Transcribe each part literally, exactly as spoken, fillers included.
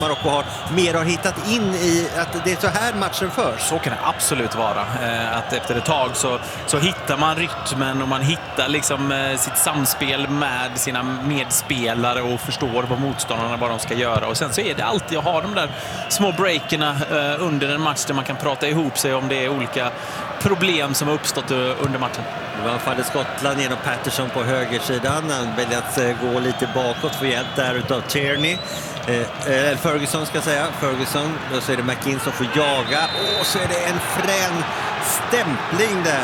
Marocko har mer har hittat in i att det är så här matchen förs. Så kan det absolut vara. Eh, att efter ett tag så, så hittar man rytmen och man hittar liksom eh, sitt samspel med sina medspelare och förstår vad motståndarna vad de ska göra. Och sen så är det alltid att ha de där små breakerna eh, under en match där man kan prata ihop sig om det är olika problem som har uppstått under matchen. Det var fallet Skottland genom Patterson på högersidan. Han väljer att eh, gå lite bakåt för hjälp där utav Tierney. Eh, eh, Ferguson ska jag säga. Ferguson. Då så är det McKinn som får jaga. Och så är det en frän stämpling där.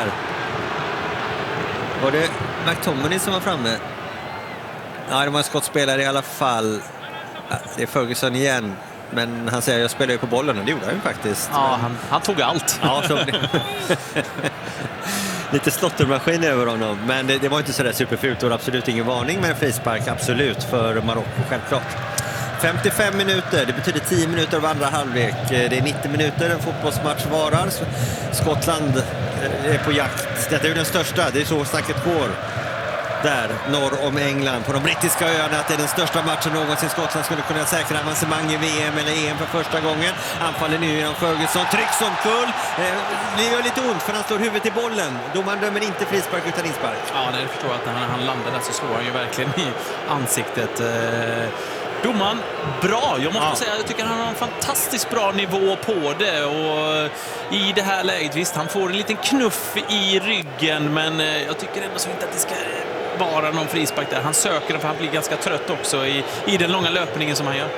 Var det McTominay som var framme? Ja, det var en skottspelare i alla fall. Ja, det är Ferguson igen. Men han säger jag spelar ju på bollen och det gjorde han ju faktiskt. Ja, han, han tog allt. Ja, så lite slottermaskin över honom. Men det, det var inte så där superfult. Det var absolut ingen varning, men en frispark absolut för Marocko, självklart. femtiofem minuter, det betyder tio minuter av andra halvlek. Det är nittio minuter en fotbollsmatch varar. Skottland är på jakt. Detta är ju den största, det är så snacket går. Där, norr om England, på de brittiska öarna, att det är den största matchen någonsin. Skottland skulle kunna säkra avancemang i V M eller E M för första gången. Anfaller nu genom Ferguson, trycks som kull. Det gör lite ont för han slår huvudet i bollen. Domaren dömer inte frispark utan inspark. Ja, det förstår jag att när han landar där så slår han ju verkligen i ansiktet. Domaren, bra. Jag måste ja. säga, jag tycker han har en fantastiskt bra nivå på det. Och i det här läget, visst, han får en liten knuff i ryggen, men jag tycker ändå så inte att det ska vara någon frispark där. Han söker den för han blir ganska trött också i, i den långa löpningen som han gör.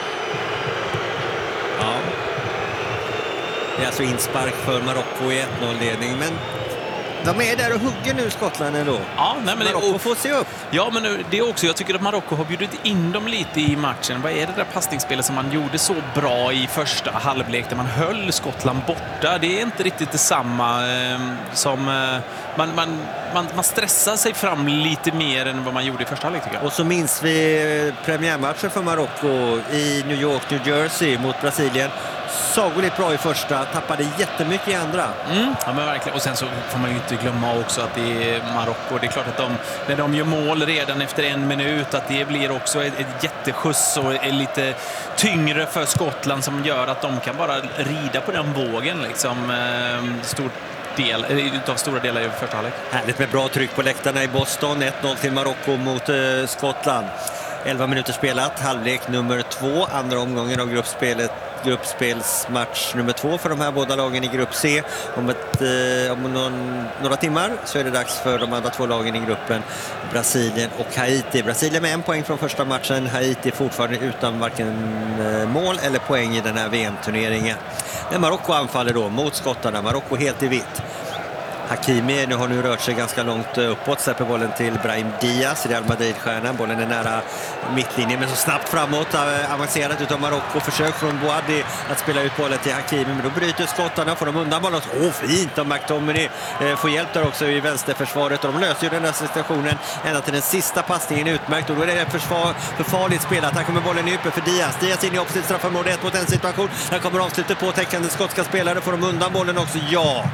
Ja. Det är alltså inspark för Marocko i ett noll-ledning, men de är där och hugger nu, Skottland ändå. Ja, nej, men Marocko får se upp. Ja, men det är också, jag tycker att Marocko har bjudit in dem lite i matchen. Vad är det där passningsspelet som man gjorde så bra i första halvlek där man höll Skottland borta? Det är inte riktigt detsamma eh, som eh, man, man, man, man stressar sig fram lite mer än vad man gjorde i första halvlek, tycker jag. Och så minns vi premiärmatchen för Marocko i New York, New Jersey mot Brasilien. Sagolikt bra i första, tappade jättemycket i andra. Mm, ja, men verkligen. Och sen så får man ju inte glömma också att det är Marocko. Det är klart att de, när de gör mål redan efter en minut, att det blir också ett, ett jätteskjuts och är lite tyngre för Skottland som gör att de kan bara rida på den vågen liksom. Eh, stor del, utav stora delar i första halvlek. Härligt med bra tryck på läktarna i Boston. ett noll till Marocko mot eh, Skottland. elva minuter spelat, halvlek nummer två, andra omgången av gruppspelet, gruppspelsmatch nummer två för de här båda lagen i grupp C. Om, ett, eh, om någon, några timmar så är det dags för de andra två lagen i gruppen, Brasilien och Haiti. Brasilien med en poäng från första matchen, Haiti fortfarande utan varken eh, mål eller poäng i den här V M-turneringen. Men Marocko anfaller då mot skottarna, Marocko helt i vitt. Hakimi nu har nu rört sig ganska långt uppåt, släpper bollen till Brahim Diaz, Real Madrid-stjärnan. Bollen är nära mittlinjen men så snabbt framåt, avancerat utav Marocko. Försök från Boadi att spela ut bollen till Hakimi, men då bryter skottarna, får de undan bollen. Åh, oh, fint av McTominay. Eh, får hjälp där också i vänsterförsvaret och de löser ju den här situationen ända till den sista passningen utmärkt. Och då är det försvar, för farligt spelat. Här kommer bollen i uppe för Diaz. Diaz in i opposite straffområde ett mot en situation. Här kommer avslutet på täckande skotska spelare. Får de undan bollen också? Ja!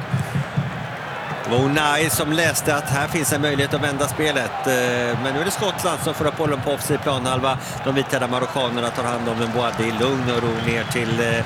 Det var Unai som läste att här finns en möjlighet att vända spelet. Men nu är det Skottland som får upp bollen på offside planhalva. De vitklädda marockanerna tar hand om en Boadi i lugn och ro ner till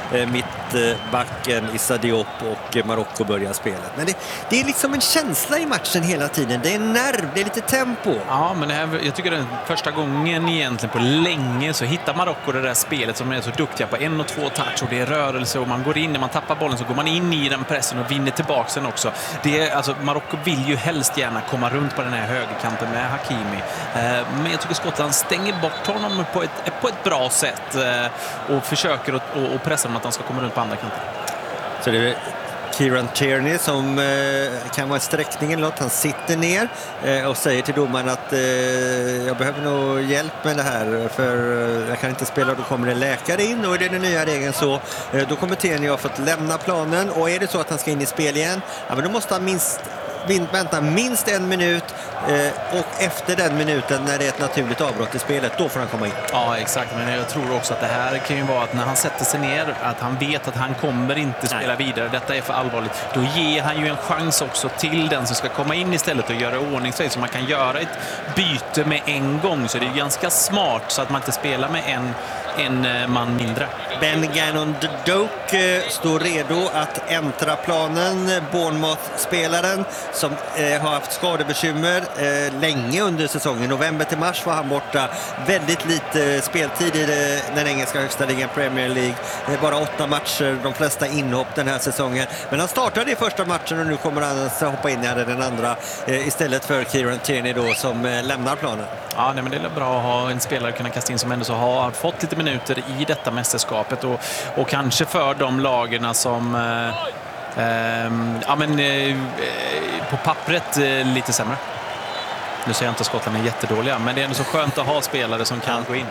mittbacken Issa Diop och Marocko börjar spelet. Men det, det är liksom en känsla i matchen hela tiden. Det är nerv, det är lite tempo. Ja, men det här, jag tycker det är första gången egentligen på länge så hittar Marocko det där spelet som är så duktiga på en och två touch och det är rörelse och man går in, när man tappar bollen så går man in i den pressen och vinner tillbaka sen också. Det är, alltså, Marocko vill ju helst gärna komma runt på den här högerkanten med Hakimi. Eh, men jag tycker Skottland stänger bort honom på ett, på ett bra sätt eh, och försöker att och, och pressa honom att han ska komma runt på andra kanten. Så det är Kieran Tierney som eh, kan vara sträckningen eller något. Han sitter ner eh, och säger till domaren att eh, jag behöver nog hjälp med det här för eh, jag kan inte spela, då kommer det läkare in och är det den nya regeln så eh, då kommer Tierney ha fått lämna planen och är det så att han ska in i spel igen, ja, men då måste han minst vänta minst en minut eh, och efter den minuten när det är ett naturligt avbrott i spelet, då får han komma in. Ja, exakt. Men jag tror också att det här kan ju vara att när han sätter sig ner, att han vet att han kommer inte spela Nej. vidare. Detta är för allvarligt. Då ger han ju en chans också till den som ska komma in istället och göra ordning sig, så man kan göra ett byte med en gång. Så det är ganska smart så att man inte spelar med en en man mindre. Ben Gannon Doak står redo att äntra planen. Bournemouth-spelaren som eh, har haft skadebekymmer eh, länge under säsongen. November till mars var han borta. Väldigt lite speltid i det, den engelska högsta ligan Premier League. Det är bara åtta matcher, de flesta inhopp den här säsongen. Men han startade i första matchen och nu kommer han att hoppa in i den andra eh, istället för Kieran Tierney då som eh, lämnar planen. Ja, nej, men det är bra att ha en spelare kunna kasta in som ändå så har fått lite minuter i detta mästerskapet och, och kanske för de lagerna som eh, eh, ja, men, eh, på pappret eh, lite sämre. Nu säger jag inte att Skottland är jättedåliga, men det är ändå så skönt att ha spelare som kan gå in.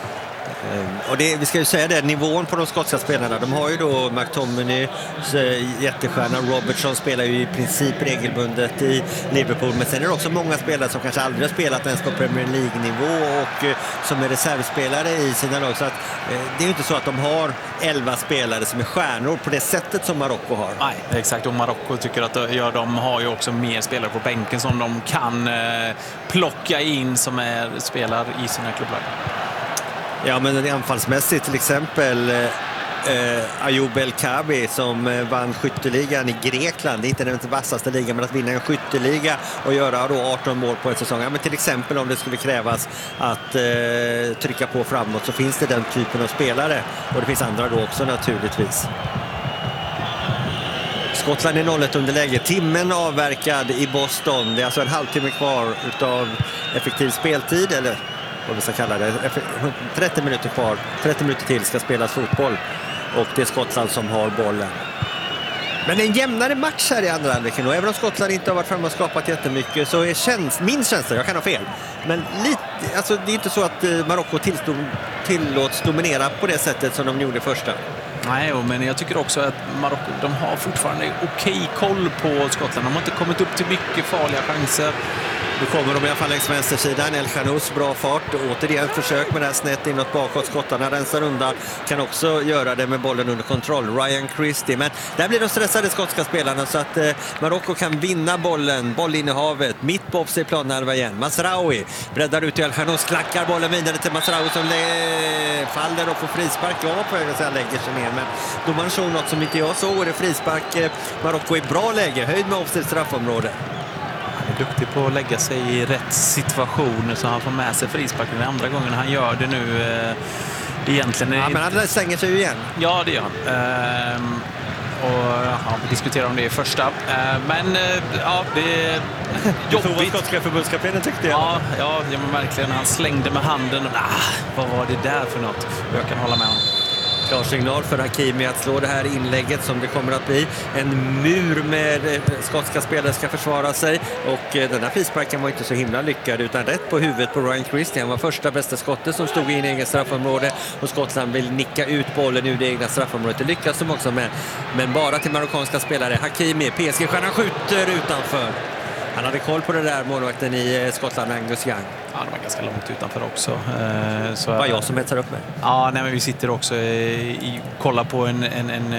Och det, vi ska ju säga det, nivån på de skotska spelarna, de har ju då McTominay, jättestjärna, Robertson spelar ju i princip regelbundet i Liverpool, men sen är det också många spelare som kanske aldrig har spelat ens på Premier League-nivå och eh, som är reservspelare i sina lag, så att eh, det är ju inte så att de har elva spelare som är stjärnor på det sättet som Marocko har. Nej, exakt, och Marocko tycker att ja, de har ju också mer spelare på bänken som de kan eh, plocka in som är spelar i sina klubblag. Ja, men anfallsmässigt till exempel eh, Ayoub El Kabi som eh, vann skytteligan i Grekland. Det är inte den vassaste ligan, men att vinna en skytteliga och göra då arton mål på en säsong. Ja, men till exempel om det skulle krävas att eh, trycka på framåt så finns det den typen av spelare. Och det finns andra då också naturligtvis. Skottland är noll ett underläge. Timmen avverkad i Boston. Det är alltså en halvtimme kvar utav effektiv speltid, eller vad vi ska kalla det. trettio minuter kvar. trettio minuter till ska spelas fotboll. Och det är Skottland som har bollen. Men en jämnare match här i andra halvleken. Och även om Skottland inte har varit framme och skapat jättemycket så är käns- min känsla, jag kan ha fel, men lite, alltså det är inte så att Marocko tillåts dominera på det sättet som de gjorde första. Nej, men jag tycker också att Marocko, de har fortfarande okej koll på Skottland. De har inte kommit upp till mycket farliga chanser. Nu kommer de i alla fall längs vänstersidan. El Khanous, bra fart. Återigen försök med det här snett inåt bakåt. Skottarna rensar undan. Kan också göra det med bollen under kontroll. Ryan Christie. Men där blir de stressade skotska spelarna så att eh, Marocko kan vinna bollen. Bollinnehavet. Mitt på offside planhalva igen. Masraoui breddar ut till El Khanous. Klackar bollen vidare till Masraoui som le- faller och får frispark. Ja, på väg att säga lägger sig ner. Men domaren såg något som inte jag såg. Och det är frispark. Eh, Marocko i bra läge. Höjd med offside straffområde. Duktig på att lägga sig i rätt situation så han får med sig frisparken den andra gången han gör det nu eh, egentligen. Ja, men han stänger sig ju igen. Ja, det gör han. Ehm, och ja, vi diskuterar om det i första. Ehm, men eh, ja, det är jobbigt. Det skotska förbundskaptenen tyckte jag. Ja, ja, ja, men verkligen. Han slängde med handen och ah, vad var det där för något? Jag kan hålla med honom. Klar signal för Hakimi att slå det här inlägget som det kommer att bli. En mur med skotska spelare ska försvara sig och den här frisparken var inte så himla lyckad utan rätt på huvudet på Ryan Christie. Han var första bästa skottet som stod i en egen straffområde och Skottland vill nicka ut bollen ur det egna straffområdet. Det lyckas de också med, men bara till marockanska spelare. Hakimi, P S G-stjärnan skjuter utanför. Han hade koll på det där målvakten i Skottland, Angus Young. Ja, de var ganska långt utanför också. Eh, så, det var jag som hetsar upp mig. Ja, nej, men vi sitter också i, i kollar på en, en, en,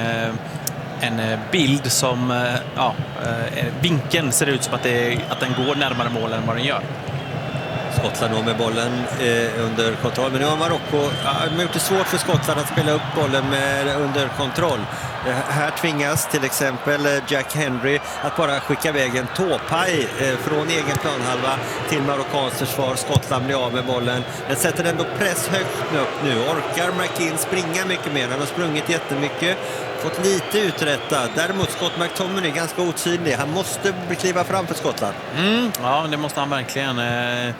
en bild som, ja, vinkeln ser ut som att, det, att den går närmare målen än vad den gör. Skottland då med bollen eh, under kontroll. Men nu har Marocko ja, gjort det svårt för Skottland att spela upp bollen med, under kontroll. Eh, här tvingas till exempel Jack Henry att bara skicka iväg en tåpaj eh, från egen planhalva till marockansk försvar. Skottland blir av med bollen. Den sätter ändå press högt upp nu. Orkar McKinn springa mycket mer? Han har sprungit jättemycket. Fått lite uträttat. Däremot Scott McTominay är ganska otydlig. Han måste kliva fram för Skottland. Mm, ja, det måste han verkligen. Jag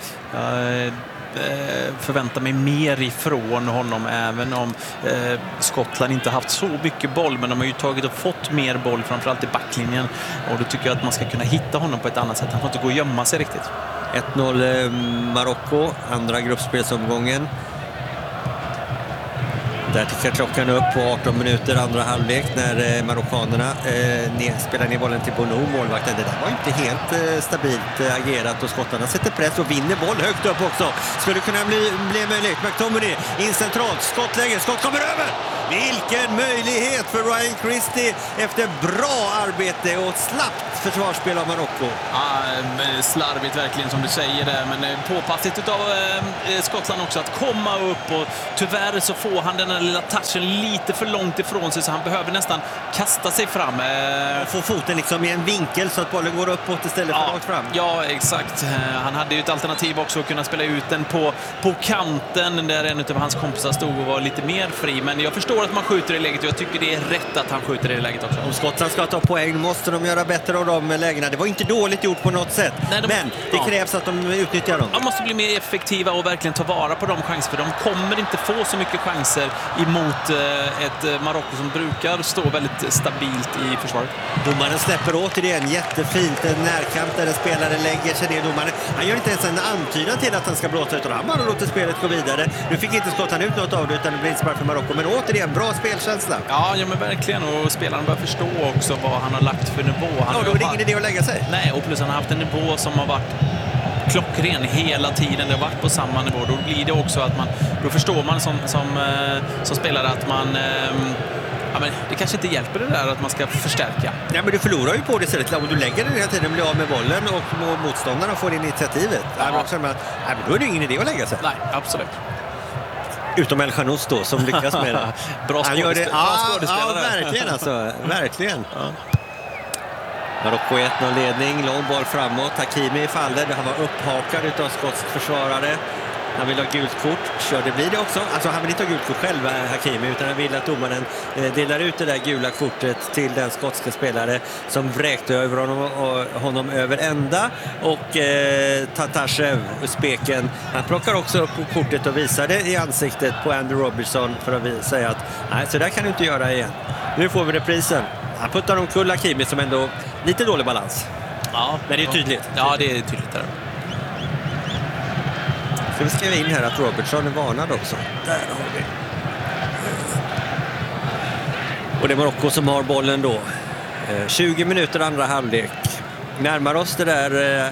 förväntar mig mer ifrån honom även om Skottland inte haft så mycket boll, men de har ju tagit och fått mer boll framförallt i backlinjen och då tycker jag att man ska kunna hitta honom på ett annat sätt. Han får inte gå och gömma sig riktigt. ett noll Marocko, andra gruppspelsomgången. Där tickar klockan upp på arton minuter andra halvlek när eh, marockanerna eh, ner, spelar ner bollen till Bono, målvakten. Det där var inte helt eh, stabilt eh, agerat och skottarna sätter press och vinner boll högt upp också. Skulle kunna bli, bli möjligt. McTominay in centralt, skottläge, skott kommer över! Vilken möjlighet för Ryan Christie efter bra arbete och slappt försvarsspel av Marocko. Ja, slarvigt verkligen som du säger där, men påpassigt utav eh, Skottland också att komma upp, och tyvärr så får han den här lilla touchen lite för långt ifrån sig så han behöver nästan kasta sig fram. Eh, och få foten liksom i en vinkel så att bollen går uppåt istället för ja, rakt fram. Ja, exakt. Han hade ju ett alternativ också att kunna spela ut den på, på kanten där en av hans kompisar stod och var lite mer fri, men jag förstår att man skjuter i läget och jag tycker det är rätt att han skjuter i läget också. Om Skottland ska ta poäng måste de göra bättre av de lägena. Det var inte dåligt gjort på något sätt. Nej, de, men det ja. krävs att de utnyttjar dem. De måste bli mer effektiva och verkligen ta vara på de chanser, för de kommer inte få så mycket chanser emot ett Marocko som brukar stå väldigt stabilt i försvaret. Domaren släpper återigen jättefint en närkamp där en spelare lägger sig ner. Domaren, han gör inte ens en antydan till att han ska blåsa, utan han bara låter spelet gå vidare. Nu fick inte Skottland ut något av det, utan det blir inspark för Marocko. Men återigen, bra spelkänsla. Ja, ja men verkligen. Och spelaren bör förstå också vad han har lagt för nivå. Han ja, då är det ingen idé att lägga sig. Nej, och plus han har haft en nivå som har varit klockren hela tiden. Det har varit på samma nivå. Då blir det också att man, då förstår man som, som, som spelare att man... Ja, men det kanske inte hjälper det där att man ska förstärka. Ja, men du förlorar ju på det istället. Om du lägger den hela tiden, blir av med bollen och motståndarna får initiativet. Ja. Ja, men, nej, men då är det ingen idé att lägga sig. Nej, absolut. Utom El Khanous då, som lyckas med det. Bra skådespelare. Ja, ja, verkligen alltså. Verkligen. Ja. Marocko ett noll ledning, lång boll framåt. Hakimi faller, han var upphakad utav skotsk försvarare. Han vill ha gult kort, så det blir det också. Alltså han vill inte ha gult kort själv, Hakimi, utan han vill att domaren delar ut det där gula kortet till den skotska spelare som vräkte över honom, och honom över ända. Och eh, Tatashev, speken, han plockar också upp kortet och visar det i ansiktet på Andy Robertson för att säga att nej, så där kan du inte göra igen. Nu får vi reprisen. Han puttar omkull Hakimi som ändå lite dålig balans. Ja, men det är tydligt. Ja, det är tydligt där. Så vi skriver in här att Robertson är varnad också. Där har vi. Och det är Marocko som har bollen då. tjugo minuter andra halvlek. Närmar oss det där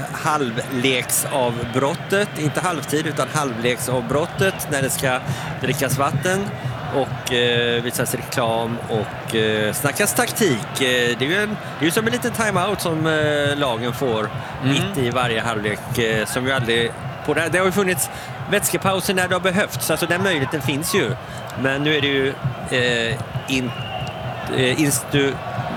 halvleksavbrottet. Inte halvtid utan halvleksavbrottet när det ska drickas vatten och eh, visas reklam och eh, snackas taktik. Eh, det är ju en, det är ju som en liten timeout som eh, lagen får mm. mitt i varje halvlek eh, som ju aldrig på det. Det har ju funnits vätskepauser när det har behövts, alltså den möjligheten finns ju. Men nu är det ju eh, in, eh, instu,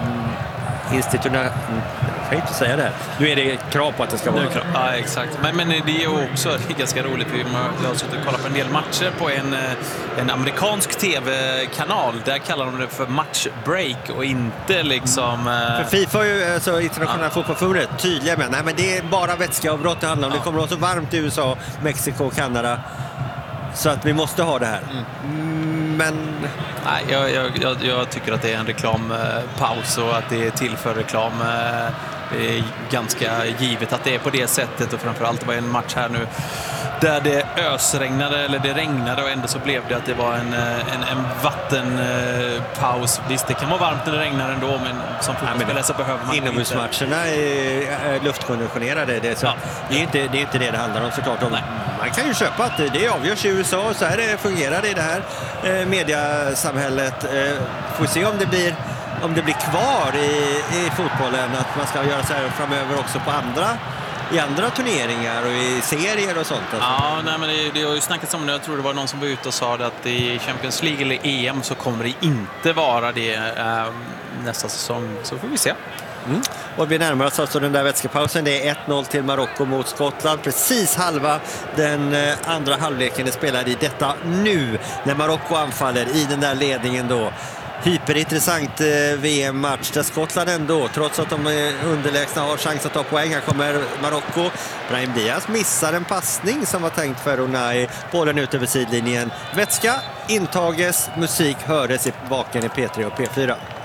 instituna, jag kan inte säga det. Nu är det krav på att det ska vara. Ja, exakt. Men, men det är ju också det är ganska roligt. Vi har suttit och kollat på en del matcher på en, en amerikansk tv-kanal. Där kallar de det för matchbreak och inte liksom... Mm. För FIFA är ju, alltså internationella ja. fotbollsförbundet, tydliga med. Nej, men det är bara vätskeavbrott det handlar om. Ja. Det kommer att vara så varmt i U S A, Mexiko och Kanada. Så att vi måste ha det här. Mm. Men... Nej, jag, jag, jag, jag tycker att det är en reklampaus och att det är till för reklam. Det är ganska givet att det är på det sättet, och framförallt var det en match här nu där det ösregnade, eller det regnade, och ändå så blev det att det var en, en, en vattenpaus. Visst, det kan vara varmt när det regnar ändå, men som fotbollsspelare så behöver man inomhusmatcherna är luftkonditionerade. Det är, så, ja. det, är inte, det är inte det det handlar om såklart. Om, man kan ju köpa att det avgörs i U S A, så här det fungerar i det här eh, mediasamhället. Eh, får se om det blir om det blir kvar i, i fotbollen, att man ska göra så här framöver också på andra i andra turneringar och i serier och sånt. Alltså. Ja, nej, men det, det har ju snackats om det. Jag tror det var någon som var ute och sa det, att i Champions League eller E M så kommer det inte vara det äh, nästa säsong. Så får vi se. Mm. Och vi närmar oss alltså den där vätskepausen. Det är ett noll till Marocko mot Skottland. Precis halva den eh, andra halvleken det spelar i detta nu. När Marocko anfaller i den där ledningen då. Hyperintressant eh, V M-match där Skottland ändå, trots att de är underlägsna, har chans att ta poäng. Här kommer Marocko. Brahim Diaz missar en passning som var tänkt för Unai. Bollen ut över sidlinjen. Vätska intages, musik hördes i baken i P tre och P fyra.